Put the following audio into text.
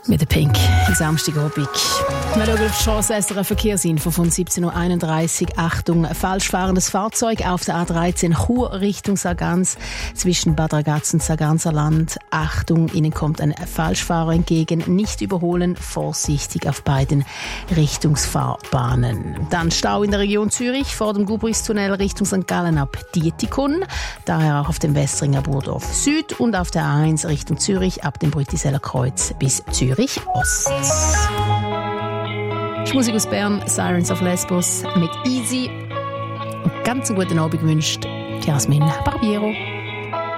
Mit der Pink am Samstagabend. Wir schauen auf die Chance SRF Verkehrsinfo von 17.31 Uhr. Achtung, falsch fahrendes Fahrzeug auf der A13 Chur Richtung Sargans zwischen Bad Ragaz und Sarganser Land. Achtung, Ihnen kommt ein Falschfahrer entgegen. Nicht überholen, vorsichtig auf beiden Richtungsfahrbahnen. Dann Stau in der Region Zürich vor dem Gubrichstunnel Richtung St. Gallen ab Dietikon. Daher auch auf dem Westringer Burdorf Süd und auf der A1 Richtung Zürich ab dem Brütiseller Kreuz bis Zürich Ost. Musik aus Bern, Sirens of Lesbos mit Easy. Und ganz einen guten Abend gewünscht, Jasmin Barbiero.